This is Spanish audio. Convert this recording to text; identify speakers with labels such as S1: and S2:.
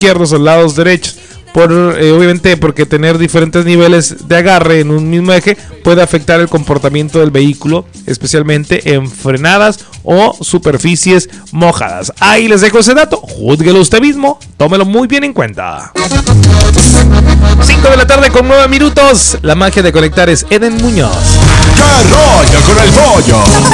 S1: izquierdos o lados derechos. Obviamente porque tener diferentes niveles de agarre en un mismo eje puede afectar el comportamiento del vehículo, especialmente en frenadas o superficies mojadas. Ahí les dejo ese dato, júzguelo usted mismo, tómelo muy bien en cuenta. 5 de la tarde con 9 minutos. La magia de conectar es Eden Muñoz.
S2: ¿Qué rollo con el pollo?